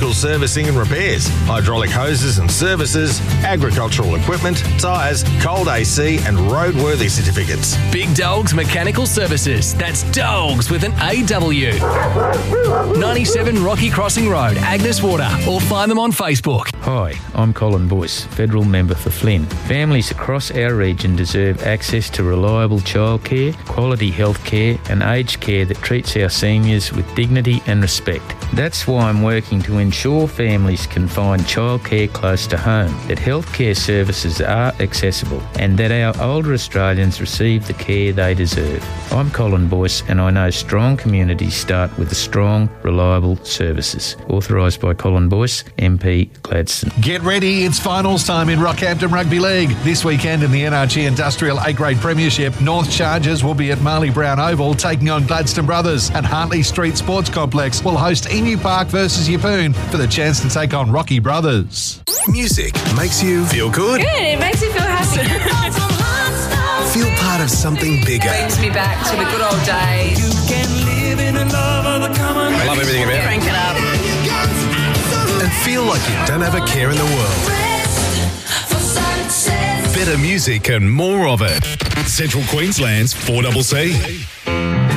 vehicle servicing and repairs, hydraulic hoses and services, agricultural equipment, tyres, cold AC and roadworthy certificates. Big Dogs Mechanical Services. That's Dogs with an AW. 97 Rocky Crossing Road, Agnes Water, or find them on Facebook. Hi, I'm Colin Boyce, Federal Member for Flynn. Families across our region deserve access to reliable childcare, quality health care and aged care that treats our seniors with dignity and respect. That's why I'm working to ensure families can find childcare close to home, that healthcare services are accessible and that our older Australians receive the care they deserve. I'm Colin Boyce and I know strong communities start with strong, reliable services. Authorised by Colin Boyce, MP Gladstone. Get ready, it's finals time in Rockhampton Rugby League. This weekend in the NRG Industrial A-Grade Premiership, North Chargers will be at Marley Brown Oval taking on Gladstone Brothers, and Hartley Street Sports Complex will host Emu Park versus Yeppoon for the chance to take on Rocky Brothers. Music makes you feel good. Good, it makes you feel happy. Feel part of something bigger. Brings me back to the good old days. I love everything about it. Crank it up. And feel like you don't have a care in the world. Better music and more of it. Central Queensland's 4CC.